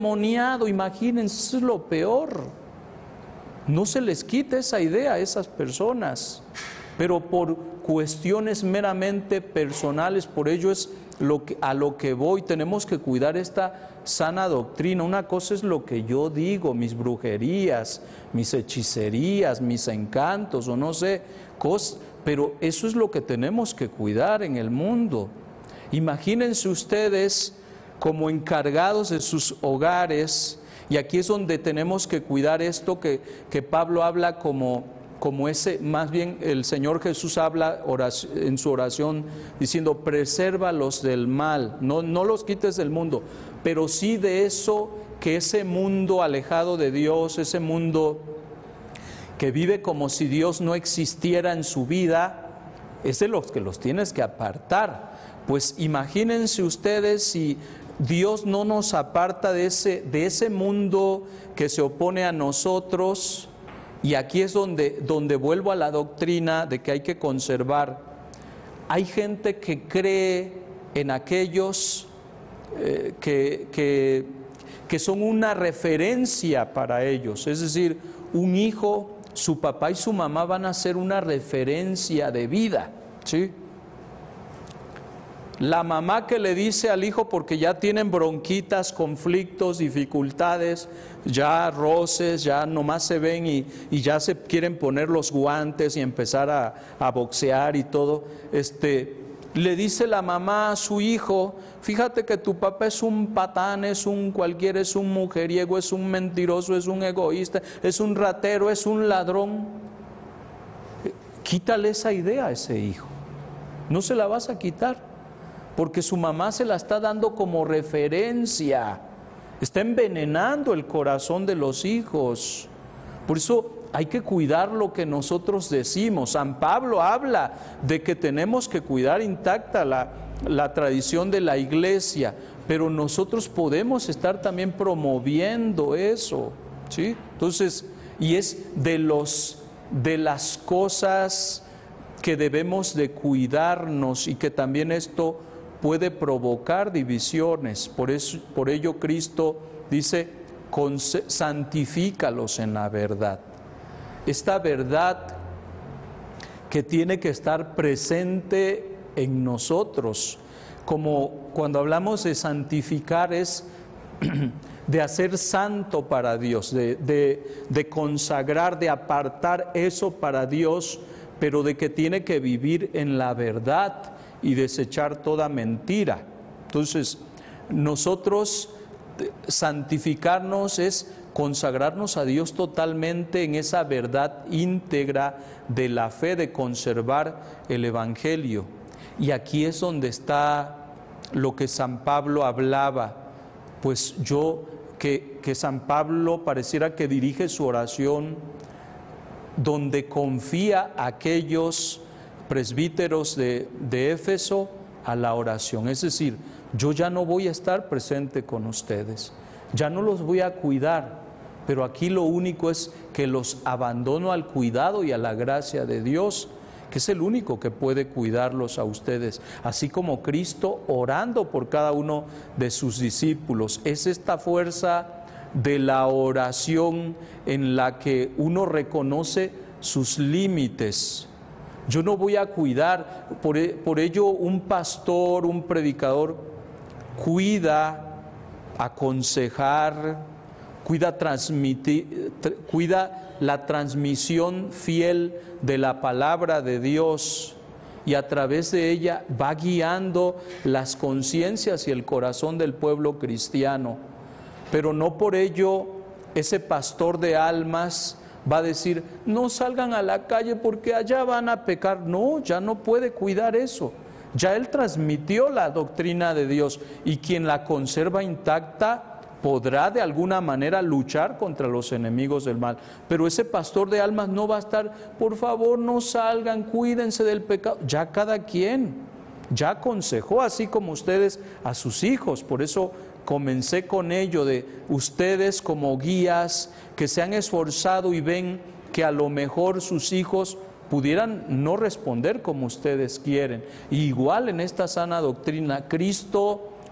endemoniado, imagínense, eso es lo peor. No se les quite esa idea a esas personas, pero por cuestiones meramente personales, por ello es a lo que voy, tenemos que cuidar esta sana doctrina. Una cosa es lo que yo digo, mis brujerías, mis hechicerías, mis encantos o no sé, pero eso es lo que tenemos que cuidar en el mundo. Imagínense ustedes como encargados de sus hogares, y aquí es donde tenemos que cuidar esto que Pablo habla como ese, más bien el Señor Jesús habla en su oración diciendo, presérvalos del mal, no los quites del mundo, pero sí de eso, que ese mundo alejado de Dios, ese mundo que vive como si Dios no existiera en su vida, es de los que los tienes que apartar. Pues imagínense ustedes si Dios no nos aparta de ese mundo que se opone a nosotros. Y aquí es donde vuelvo a la doctrina de que hay que conservar. Hay gente que cree en aquellos que son una referencia para ellos. Es decir, un hijo, su papá y su mamá van a ser una referencia de vida, ¿sí? La mamá que le dice al hijo, porque ya tienen bronquitas, conflictos, dificultades, ya roces, ya nomás se ven y ya se quieren poner los guantes y empezar a boxear y todo, le dice la mamá a su hijo, fíjate que tu papá es un patán, es un cualquiera, es un mujeriego, es un mentiroso, es un egoísta, es un ratero, es un ladrón. Quítale esa idea a ese hijo, no se la vas a quitar. Porque su mamá se la está dando como referencia, está envenenando el corazón de los hijos. Por eso hay que cuidar lo que nosotros decimos. San Pablo habla de que tenemos que cuidar intacta la tradición de la iglesia, pero nosotros podemos estar también promoviendo eso, ¿sí? Entonces, y es de las cosas que debemos de cuidarnos, y que también esto puede provocar divisiones. Por ello Cristo dice, santifícalos en la verdad. Esta verdad que tiene que estar presente en nosotros, como cuando hablamos de santificar es de hacer santo para Dios, de consagrar, de apartar eso para Dios, pero de que tiene que vivir en la verdad y desechar toda mentira. Entonces, nosotros santificarnos es consagrarnos a Dios totalmente en esa verdad íntegra de la fe, de conservar el Evangelio. Y aquí es donde está lo que San Pablo hablaba. Pues que San Pablo pareciera que dirige su oración donde confía a aquellos presbíteros de Éfeso a la oración. Es decir, yo ya no voy a estar presente con ustedes, ya no los voy a cuidar, pero aquí lo único es que los abandono al cuidado y a la gracia de Dios, que es el único que puede cuidarlos a ustedes, así como Cristo orando por cada uno de sus discípulos. Es esta fuerza de la oración en la que uno reconoce sus límites. Yo no voy a cuidar, por ello un pastor, un predicador, cuida aconsejar, cuida transmitir, cuida la transmisión fiel de la palabra de Dios, y a través de ella va guiando las conciencias y el corazón del pueblo cristiano. Pero no por ello ese pastor de almas va a decir, no salgan a la calle porque allá van a pecar. No, ya no puede cuidar eso. Ya él transmitió la doctrina de Dios, y quien la conserva intacta podrá de alguna manera luchar contra los enemigos del mal. Pero ese pastor de almas no va a estar, por favor no salgan, cuídense del pecado. Ya cada quien ya aconsejó, así como ustedes a sus hijos. Por eso comencé con ello de ustedes como guías que se han esforzado y ven que a lo mejor sus hijos pudieran no responder como ustedes quieren. Y igual en esta sana doctrina, Cristo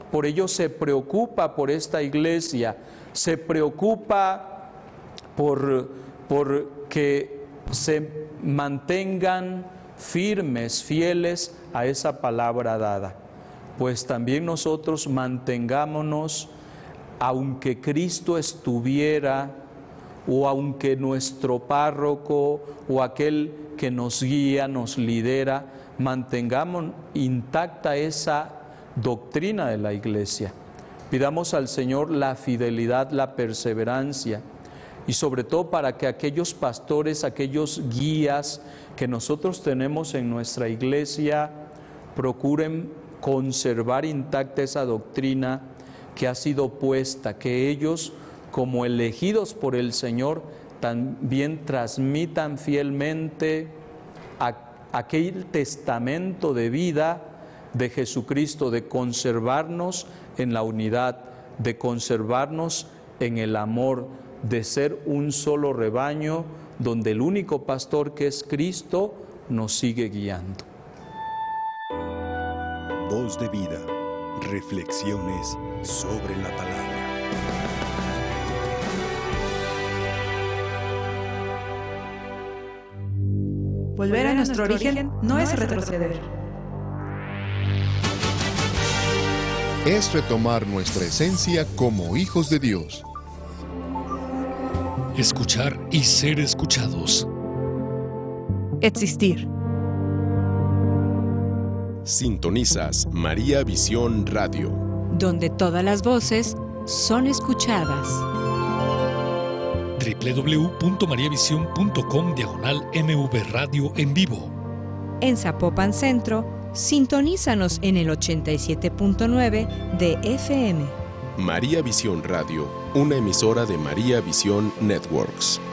por ello se preocupa por esta iglesia, se preocupa por que se mantengan firmes, fieles a esa palabra dada. Pues también nosotros mantengámonos, aunque Cristo estuviera, o aunque nuestro párroco o aquel que nos guía, nos lidera, mantengamos intacta esa doctrina de la Iglesia. Pidamos al Señor la fidelidad, la perseverancia, y sobre todo para que aquellos pastores, aquellos guías que nosotros tenemos en nuestra Iglesia, procuren conservar intacta esa doctrina que ha sido puesta, que ellos, como elegidos por el Señor, también transmitan fielmente aquel testamento de vida de Jesucristo, de conservarnos en la unidad, de conservarnos en el amor, de ser un solo rebaño, donde el único pastor, que es Cristo, nos sigue guiando. Voz de vida, reflexiones sobre la palabra. Volver a nuestro origen no es retroceder. Es retomar nuestra esencia como hijos de Dios. Escuchar y ser escuchados. Existir. Sintonizas María Visión Radio, donde todas las voces son escuchadas. www.mariavision.com/MV Radio en vivo. En Zapopan Centro, sintonízanos en el 87.9 de FM. María Visión Radio, una emisora de María Visión Networks.